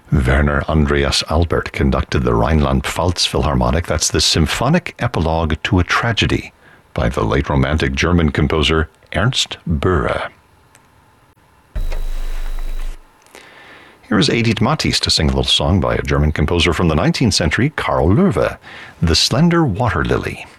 Werner Andreas Albert conducted the Rhineland-Pfalz Philharmonic. That's the symphonic epilogue to a tragedy by the late Romantic German composer Ernst Böhre. Here is Edith Matthis to sing a little song by a German composer from the 19th century, Karl Löwe, The Slender Water Lily.